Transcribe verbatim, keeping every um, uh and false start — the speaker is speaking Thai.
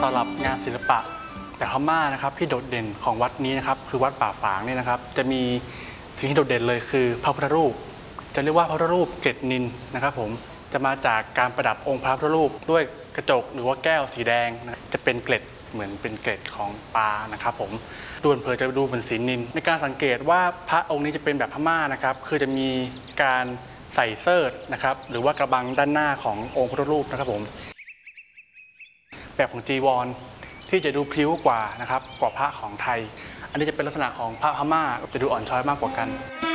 ำหรับงานศิลปะแบบพม่านะครับที่โดดเด่นของวัดนี้นะครับคือวัดป่าฝางนี่นะครับจะมีสิ่งที่โดดเด่นเลยคือพระพุทธรูปจะเรียกว่าพระพุทธรูปเกล็ดนิลนะครับผมจะมาจากการประดับองค์พระพุทธรูปด้วยกระจกหรือว่าแก้วสีแดงนะจะเป็นเกล็ดเหมือนเป็นเกล็ดของปลานะครับผมดูเผลอจะดูเหมือนสีนิลในการสังเกตว่าพระองค์นี้จะเป็นแบบพม่านะครับคือจะมีการใส่เสิร์ธนะครับหรือว่ากระบังด้านหน้าขององค์พระพุทธรูปนะครับผมแบบของจีวรที่จะดูพลิ้วกว่านะครับกว่าพระของไทยอันนี้จะเป็นลักษณะของพระพม่าจะดูอ่อนช้อยมากกว่ากัน